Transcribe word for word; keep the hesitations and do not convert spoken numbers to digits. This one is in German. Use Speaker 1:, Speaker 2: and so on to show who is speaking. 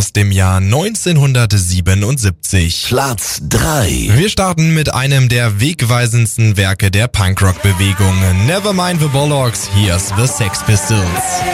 Speaker 1: aus dem Jahr neunzehnhundertsiebenundsiebzig.
Speaker 2: Platz drei.
Speaker 1: Wir starten mit einem der wegweisendsten Werke der Punkrock-Bewegung. Nevermind the Bollocks, here's the Sex Pistols.